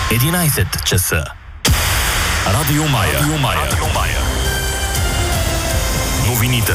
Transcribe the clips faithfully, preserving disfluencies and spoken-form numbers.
единайсет часа. Радио Мая. Радио Мая. Радио Мая. Новините.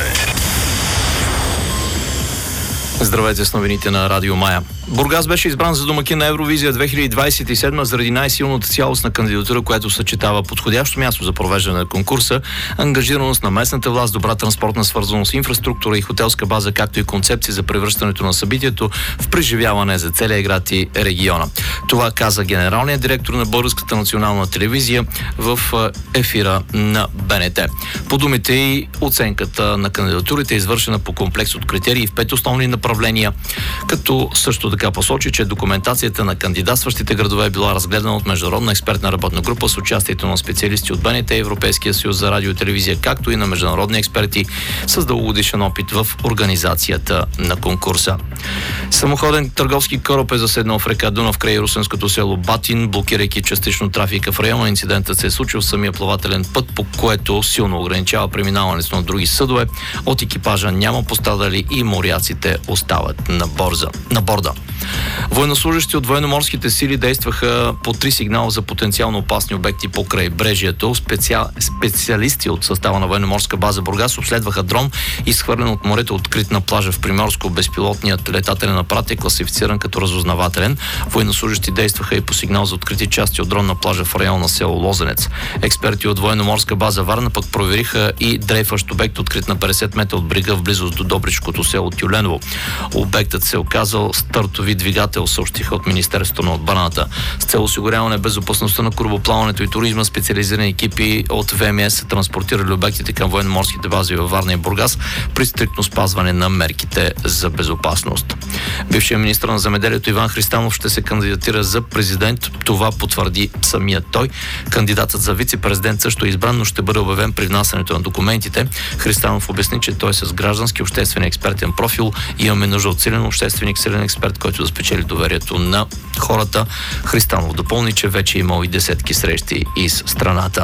Здравейте с новините на Радио Мая. Бургас беше избран за домакин на Евровизия две хиляди двайсет и седма заради най-силната цялостна кандидатура, която съчетава подходящо място за провеждане на конкурса, ангажираност на местната власт, добра транспортна свързаност, инфраструктура и хотелска база, както и концепции за превръщането на събитието в преживяване за целия град и региона. Това каза генералният директор на Българската национална телевизия в ефира на БНТ. По думите и оценката на кандидатурите е извършена по комплекс от критерии в пет основни направления, като също така посочи, че документацията на кандидатстващите градове е била разгледана от международна експертна работна група с участието на специалисти от БНТ, Европейския съюз за радио и телевизия, както и на международни експерти с дългогодишен опит в организацията на конкурса. Самоходен търговски кораб е заседнал в река Дунав край русенското село Батин, блокирайки частично трафика в района. Инцидентът се е случил в самия плавателен път, по което силно ограничава преминаването на други съдове. От екипажа няма пострадали и моряците остават на, борза, на борда. Военнослужащи от военноморските сили действаха по три сигнала за потенциално опасни обекти по крайбрежието. Специал... Специалисти от състава на военноморска база Бургас обследваха дрон, изхвърлен от морето, открит на плажа в Приморско. Безпилотният летателен апарат е класифициран като разузнавателен. Военнослужащи действаха и по сигнал за открити части от дрон на плажа в района на село Лозенец. Експерти от военноморска база Варна пък провериха и дрейфащ обект, открит на петдесет метра от брега в близост до Добричкото село Тюленово. Обектът се оказал стартови двигател, съобщиха от Министерството на отбраната. С цел осигуряване безопасността на корабоплаването и туризма, специализирани екипи от ВМС са транспортирали обектите към военноморските бази във Варна и Бургас при стриктно спазване на мерките за безопасност. Бившият министър на земеделието Иван Христанов ще се кандидатира за президент. Това потвърди самият той. Кандидатът за вице-президент също е избран, но ще бъде обявен при внасянето на документите. Христанов обясни, че той е с граждански, обществен и експертен профил. Имаме нужда от силен общественик, силен експерт, който да спечели доверието на хората. Христанов допълни, че вече е имал и десетки срещи из страната.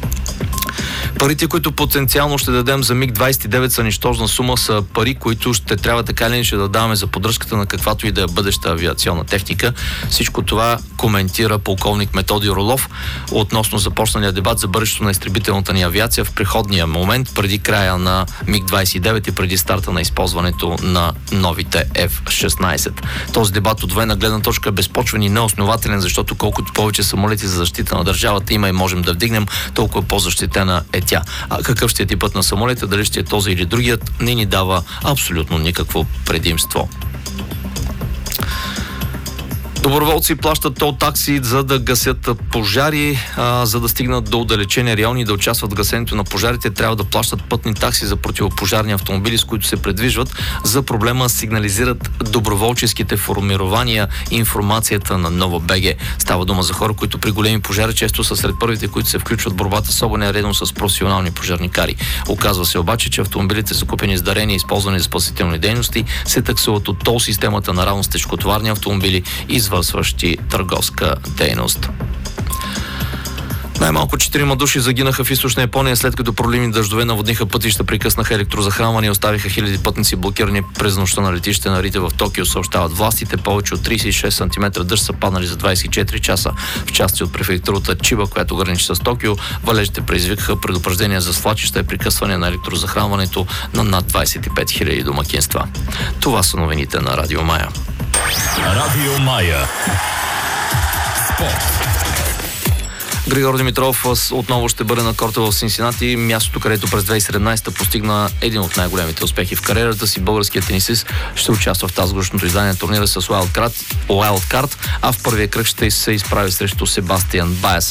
Парите, които потенциално ще дадем за миг двайсет и девет са нищожна сума, са пари, които ще трябва така или иначе да даваме за поддръжката на каквато и да е бъдеща авиационна техника. Всичко това коментира полковник Методи Орлов относно започналия дебат за бъдещето на изтребителната ни авиация в преходния момент преди края на миг двайсет и девет и преди старта на използването на новите еф шестнайсет. Този дебат от военна гледна точка е безпочвен и неоснователен, защото колкото повече самолети за защита на държавата има и можем да вдигнем, толкова по-защитена е тя. А какъв ще е типът на самолета, дали ще е този или другият, не ни дава абсолютно никакво предимство. Доброволци плащат тол такси, за да гасят пожари, а, за да стигнат до отдалечени райони и да участват в гасенето на пожарите. Трябва да плащат пътни такси за противопожарни автомобили, с които се предвижват. За проблема сигнализират доброволческите формирования и информацията на Нова БГ. Става дума за хора, които при големи пожари често са сред първите, които се включват в борбата с огъня, редно с професионални пожарникари. Оказва се обаче, че автомобилите, закупени с дарения и използвани за спасителни дейности, се таксуват от тол системата на равно с тежкотоварни автомобили и извършващи търговска дейност. Най-малко четирима души загинаха в източна Япония, след като проливни дъждове наводниха пътища, прекъснаха електрозахранване и оставиха хиляди пътници блокирани през нощта на летище Нарита в Токио, съобщават властите. Повече от трийсет и шест сантиметра дъжд са паднали за двайсет и четири часа в части от префектурата Чиба, която граничи с Токио. Валежите предизвикаха предупреждения за свлачища и прекъсване на електрозахранването на над двайсет и пет хиляди домакинства. Това са новините на Радио Мая. Радио Мая. Спорт. Григор Димитров отново ще бъде на корта в Синсинати, мястото, където през две хиляди и седемнайсета постигна един от най-големите успехи в кариерата си. Българският тенисист ще участва в тазгодишното издание на турнира с Wildcard, а в първия кръг ще се изправи срещу Себастиан Баес.